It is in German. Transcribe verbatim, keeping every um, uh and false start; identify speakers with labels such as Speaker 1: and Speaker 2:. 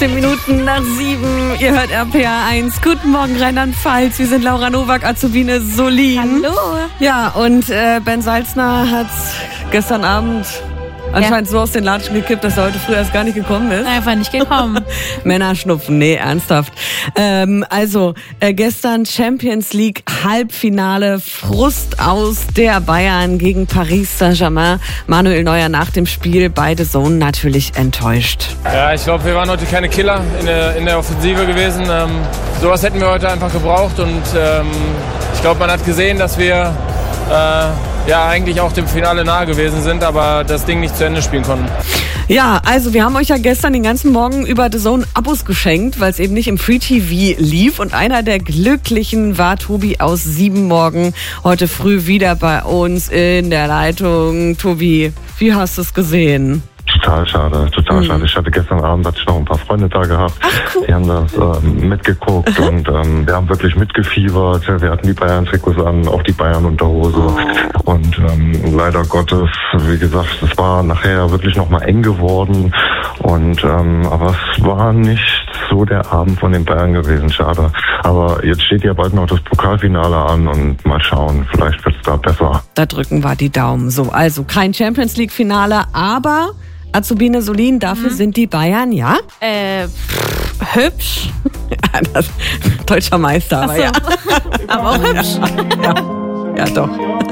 Speaker 1: zehn Minuten nach sieben. Ihr hört R P R eins. Guten Morgen, Rheinland-Pfalz. Wir sind Laura Nowak, Azubine Solin.
Speaker 2: Hallo.
Speaker 1: Ja, und äh, Ben Salzner hat gestern Abend anscheinend ja. so aus den Latschen gekippt, dass er heute früh erst gar nicht gekommen ist.
Speaker 2: Einfach nicht gekommen.
Speaker 1: Männerschnupfen, nee, ernsthaft. Ähm, also, äh, gestern Champions League Halbfinale, Frust aus der Bayern gegen Paris Saint-Germain. Manuel Neuer nach dem Spiel, beide Sohn natürlich enttäuscht.
Speaker 3: Ja, ich glaube, wir waren heute keine Killer in der, in der Offensive gewesen. Ähm, sowas hätten wir heute einfach gebraucht und ähm, ich glaube, man hat gesehen, dass wir äh, ja eigentlich auch dem Finale nahe gewesen sind, aber das Ding nicht zu Ende spielen konnten.
Speaker 1: Ja, also wir haben euch ja gestern den ganzen Morgen über The Zone Abos geschenkt, weil es eben nicht im Free T V lief. Und einer der Glücklichen war Tobi aus Siebenmorgen, heute früh wieder bei uns in der Leitung. Tobi, wie hast du es gesehen?
Speaker 4: Total schade, total mhm. schade. Ich hatte gestern Abend hatte ich noch ein paar Freunde da gehabt.
Speaker 1: Ach, cool.
Speaker 4: Die haben das äh, mitgeguckt und ähm, wir haben wirklich mitgefiebert. Wir hatten die Bayern-Trikots an, auch die Bayern-Unterhose. Oh. Und ähm, leider Gottes, wie gesagt, es war nachher wirklich nochmal eng geworden. Und ähm, aber es war nicht so der Abend von den Bayern gewesen, schade. Aber jetzt steht ja bald noch das Pokalfinale an und mal schauen, vielleicht wird es da besser.
Speaker 1: Da drücken wir die Daumen. So, also kein Champions League-Finale, aber Azubine Solin, dafür mhm. sind die Bayern, ja?
Speaker 2: Äh, pff, hübsch.
Speaker 1: Ja, das, deutscher Meister, aber
Speaker 2: so.
Speaker 1: ja.
Speaker 2: Aber auch hübsch.
Speaker 1: Ja, ja doch.